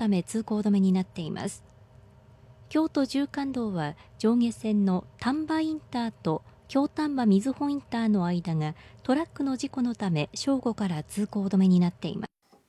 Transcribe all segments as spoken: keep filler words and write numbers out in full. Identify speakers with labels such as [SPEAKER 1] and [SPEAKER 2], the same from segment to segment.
[SPEAKER 1] ため通行止めになっています。京都縦貫道は上下線の丹波インターと京丹波瑞穂インターの間がトラックの事故のため正午から通行止めになっています。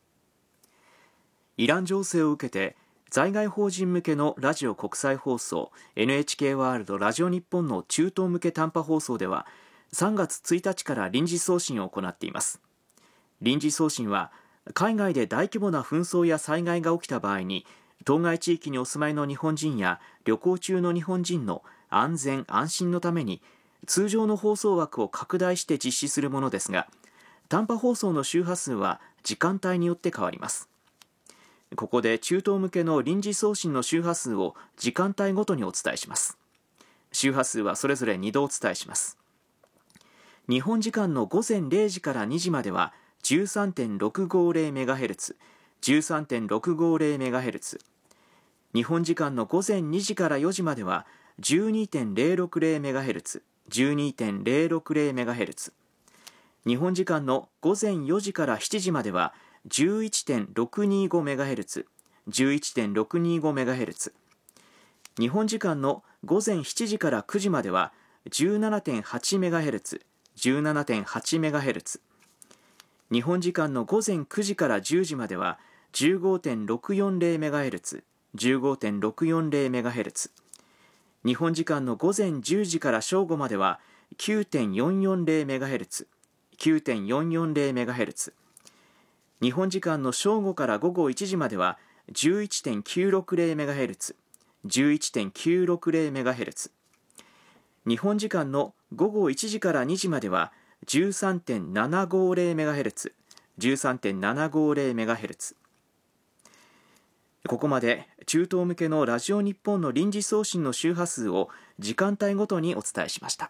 [SPEAKER 2] イラン情勢を受けて在外邦人向けのラジオ国際放送 エヌエイチケー ワールドラジオ日本の中東向け短波放送ではさんがつついたちから臨時送信を行っています。臨時送信は海外で大規模な紛争や災害が起きた場合に当該地域にお住まいの日本人や旅行中の日本人の安全安心のために通常の放送枠を拡大して実施するものですが、短波放送の周波数は時間帯によって変わります。ここで中東向けの臨時送信の周波数を時間帯ごとにお伝えします。周波数はそれぞれにどお伝えします。日本時間の午前れいじからにじまでは じゅうさんてんろくごゼロメガヘルツ、じゅうさんてんろくごゼロメガヘルツ、日本時間の午前にじからよじまでは じゅうにてんゼロろくゼロメガヘルツ、じゅうにてんゼロろくゼロメガヘルツ、日本時間の午前よじからしちじまでは じゅういってんろくにごメガヘルツ、じゅういってんろくにごメガヘルツ、日本時間の午前しちじからくじまでは じゅうななてんはちメガヘルツ、じゅうななてんはちメガヘルツ、日本時間の午前くじからじゅうじまでは じゅうごてんろくよんゼロメガヘルツ、じゅうごてんろくよんゼロメガヘルツ、日本時間の午前じゅうじから正午までは きゅうてんよんよんゼロメガヘルツ、きゅうてんよんよんゼロメガヘルツ、日本時間の正午から午後いちじまでは じゅういってんきゅうろくゼロメガヘルツ、じゅういってんきゅうろくゼロメガヘルツ、日本時間の午後いちじからにじまでは じゅうさんてんななごゼロメガヘルツ、じゅうさんてんななごゼロメガヘルツ。ここまで中東向けのラジオ日本の臨時送信の周波数を時間帯ごとにお伝えしました。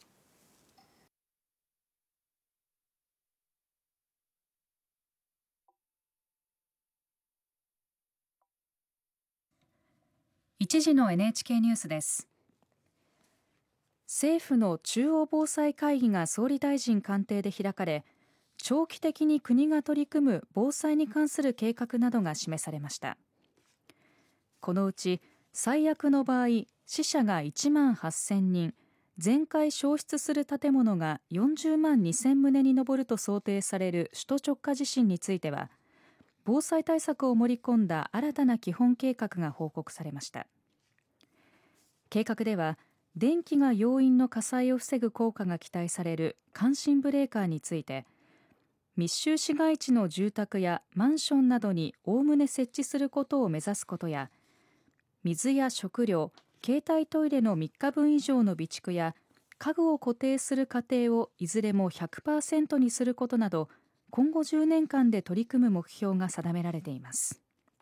[SPEAKER 3] 一時の エヌエイチケー ニュースです。政府の中央防災会議が総理大臣官邸で開かれ、長期的に国が取り組む防災に関する計画などが示されました。このうち最悪の場合、死者がいちまんはっせんにん、全壊焼失する建物がよんじゅうまんにせんとうに上ると想定される首都直下地震については、防災対策を盛り込んだ新たな基本計画が報告されました。計画では、電気が要因の火災を防ぐ効果が期待される感震ブレーカーについて、密集市街地の住宅やマンションなどにおおむね設置することを目指すことや、水や食料、携帯トイレのみっかぶん以上の備蓄や家具を固定する過程をいずれも ひゃくパーセント にすることなど、今後じゅうねんかんで取り組む目標が定められています。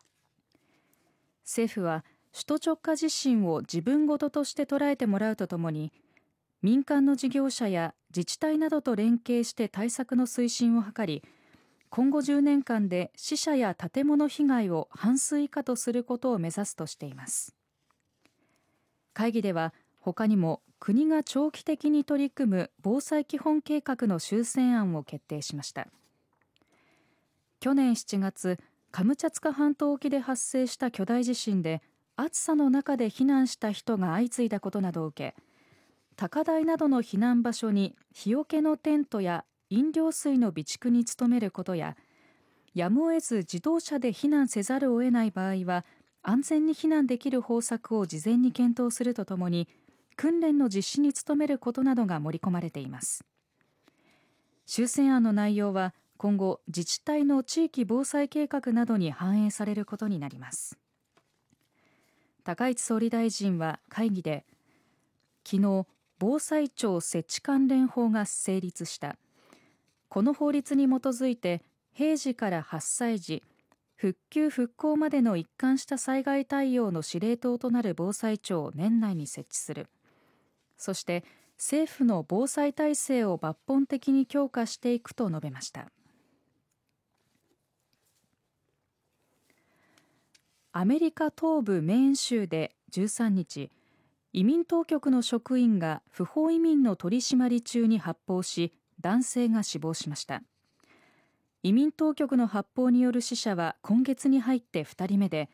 [SPEAKER 3] 政府は首都直下地震を自分ごととして捉えてもらうとともに、民間の事業者や自治体などと連携して対策の推進を図り、今後じゅうねんかんで死者や建物被害を半数以下とすることを目指すとしています。会議では他にも国が長期的に取り組む防災基本計画の修正案を決定しました。去年しちがつ、カムチャツカ半島沖で発生した巨大地震で暑さの中で避難した人が相次いだことなどを受け、高台などの避難場所に日よけのテントや飲料水の備蓄に努めることや、やむを得ず自動車で避難せざるを得ない場合は安全に避難できる方策を事前に検討するとともに、訓練の実施に努めることなどが盛り込まれています。修正案の内容は今後自治体の地域防災計画などに反映されることになります。高市総理大臣は会議で、昨日防災庁設置関連法が成立した。この法律に基づいて平時からはっさい児、復旧復興までの一貫した災害対応の司令塔となる防災庁を年内に設置する。そして政府の防災体制を抜本的に強化していくと述べました。アメリカ東部メーン州でじゅうさんにち、移民当局の職員が不法移民の取り締まり中に発砲し、男性が死亡しました。移民当局の発砲による死者は今月に入ってふたりめで、